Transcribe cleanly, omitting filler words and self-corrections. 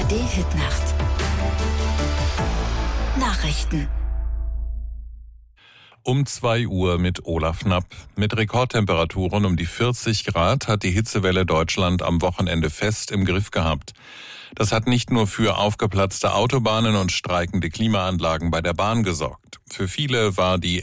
ARD-Hitnacht. Nachrichten. Um 2 Uhr mit Olaf Knapp. Mit Rekordtemperaturen um die 40 Grad hat die Hitzewelle Deutschland am Wochenende fest im Griff gehabt. Das hat nicht nur für aufgeplatzte Autobahnen und streikende Klimaanlagen bei der Bahn gesorgt. Für viele war die